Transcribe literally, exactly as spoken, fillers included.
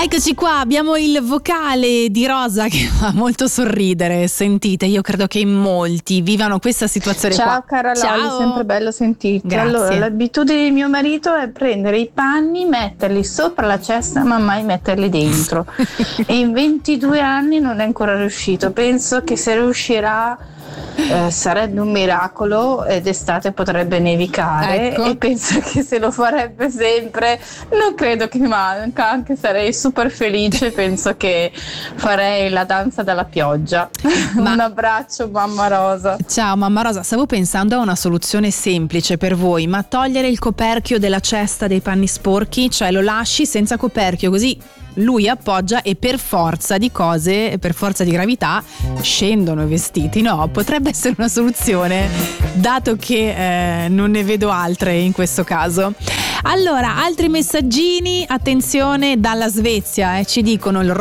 Eccoci qua, abbiamo il vocale di Rosa che fa molto sorridere. Sentite, io credo che in molti vivano questa situazione. Ciao qua. cara Loli, Ciao. sempre bello sentirti. Grazie. Allora, l'abitudine di mio marito è prendere i panni, metterli sopra la cesta ma mai metterli dentro. E in ventidue anni non è ancora riuscito. Penso che se riuscirà eh, sarebbe un miracolo ed d'estate potrebbe nevicare, ecco. E penso che se lo farebbe sempre non credo che mi manca, anche sarei super felice. Penso che farei la danza della pioggia. Ma... un abbraccio mamma Rosa. Ciao mamma Rosa, stavo pensando a una soluzione semplice per voi, ma togliere il coperchio della cesta dei panni sporchi, cioè lo lasci senza coperchio, così lui appoggia e per forza di cose, per forza di gravità, scendono i vestiti. No, potrebbe essere una soluzione, dato che eh, non ne vedo altre in questo caso. Allora, altri messaggini, attenzione dalla Svezia, eh, ci dicono il